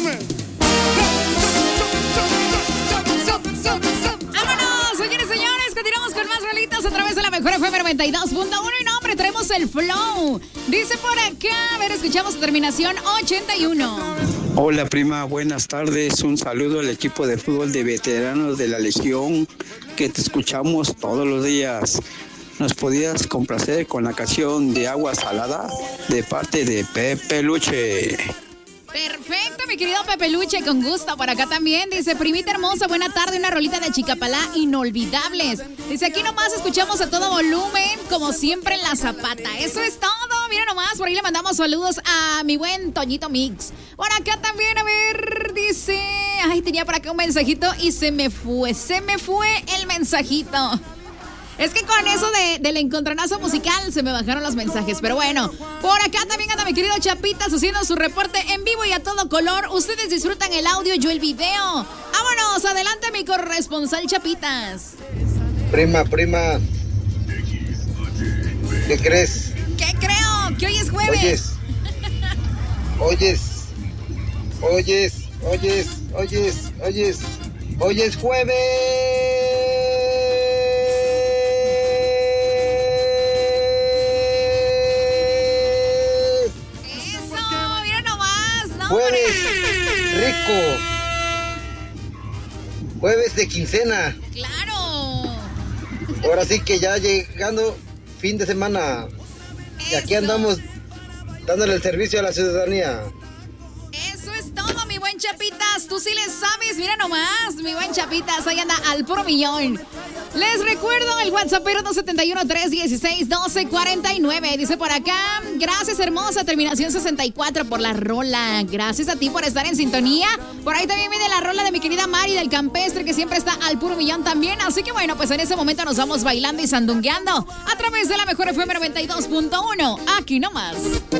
¡Vámonos, señores y señores! Continuamos con más rolitas a través de la mejor FM 92.1. Y no, hombre, traemos el flow. Dice por acá, a ver, escuchamos su terminación 81. Hola prima, buenas tardes. Un saludo al equipo de fútbol de veteranos de la Legión, que te escuchamos todos los días. ¿Nos podías complacer con la canción de Agua Salada de parte de Pepe Luche? Perfecto, mi querido Pepe Luche, con gusto. Por acá también dice, primita hermosa, buena tarde, una rolita de Chicapalá, inolvidables. Dice, aquí nomás escuchamos a todo volumen, como siempre en la Zapata. Eso es todo, mira nomás, por ahí le mandamos saludos a mi buen Toñito Mix. Por acá también, a ver, dice, ay, tenía por acá un mensajito y se me fue el mensajito. Es que con eso del encontronazo musical se me bajaron los mensajes. Pero bueno, por acá también anda mi querido Chapitas haciendo su reporte en vivo y a todo color. Ustedes disfrutan el audio, yo el video. Vámonos, adelante mi corresponsal Chapitas. Prima, ¿qué crees? ¿Qué creo? Que hoy es jueves. Oyes, hoy es jueves. Jueves rico. Jueves de quincena. Claro. Ahora sí que ya llegando fin de semana. Y aquí andamos dándole el servicio a la ciudadanía. Eso es todo, mi buen Chapitas. Tú sí le sabes, mira nomás, mi buen Chapitas. Ahí anda al puro millón. Les recuerdo el WhatsAppero 271-316-1249. Dice por acá, gracias hermosa, terminación 64 por la rola. Gracias a ti por estar en sintonía. Por ahí también viene la rola de mi querida Mari del Campestre, que siempre está al puro millón también. Así que bueno, pues en ese momento nos vamos bailando y sandungueando a través de la mejor FM 92.1. Aquí nomás.